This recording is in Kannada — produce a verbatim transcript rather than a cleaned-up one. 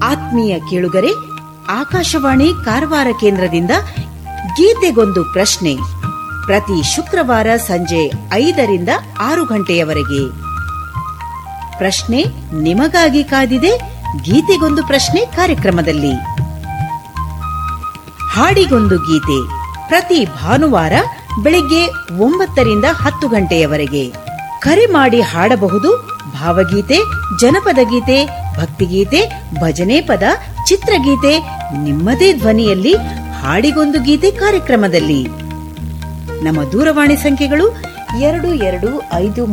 ಆತ್ಮೀಯ ಕೇಳುಗರೆ, ಆಕಾಶವಾಣಿ ಕಾರವಾರ ಕೇಂದ್ರದಿಂದ ಗೀತೆಗೊಂದು ಪ್ರಶ್ನೆ ಪ್ರತಿ ಶುಕ್ರವಾರ ಸಂಜೆ ಐದರಿಂದ ಆರು ಗಂಟೆಯವರೆಗೆ. ಪ್ರಶ್ನೆ ನಿಮಗಾಗಿ ಕಾದಿದೆ ಗೀತೆಗೊಂದು ಪ್ರಶ್ನೆ ಕಾರ್ಯಕ್ರಮದಲ್ಲಿ. ಹಾಡಿಗೊಂದು ಗೀತೆ ಪ್ರತಿ ಭಾನುವಾರ ಬೆಳಿಗ್ಗೆ ಒಂಬತ್ತರಿಂದ ಹತ್ತು ಗಂಟೆಯವರೆಗೆ. ಕರೆ ಮಾಡಿ ಹಾಡಬಹುದು ಭಾವಗೀತೆ, ಜನಪದ ಗೀತೆ, ಭಕ್ತಿಗೀತೆ, ಭಜನೆ ಪದ, ಚಿತ್ರಗೀತೆ ನಿಮ್ಮದೇ ಧ್ವನಿಯಲ್ಲಿ ಹಾಡಿಗೊಂದು ಗೀತೆ ಕಾರ್ಯಕ್ರಮದಲ್ಲಿ. ನಮ್ಮ ದೂರವಾಣಿ ಸಂಖ್ಯೆಗಳು ಎರಡು ಎರಡು ಐದು